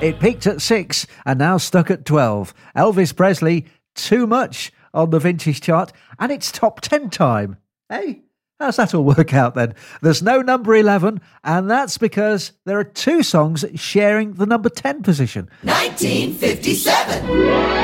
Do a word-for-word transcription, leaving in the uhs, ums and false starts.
It peaked at six and now stuck at twelve. Elvis Presley, Too Much on the Vintage Chart, and it's top ten time. Hey, how's that all work out then? There's no number eleven, and that's because there are two songs sharing the number ten position. nineteen fifty-seven.